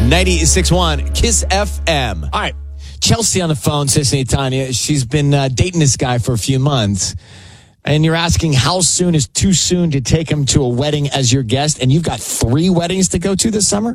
96.1 Kiss FM. All right. Chelsea on the phone, Sissy and Tanya. She's been dating this guy for a few months. And you're asking how soon is too soon to take him to a wedding as your guest. And you've got 3 weddings to go to this summer?